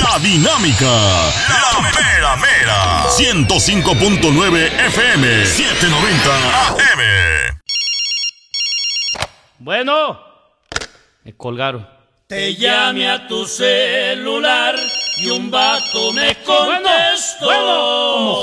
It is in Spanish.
La Dinámica, la mera mera. 105.9 FM, 790 AM. Bueno, me colgaron. Te llamé a tu celular y un vato me contestó. Bueno, como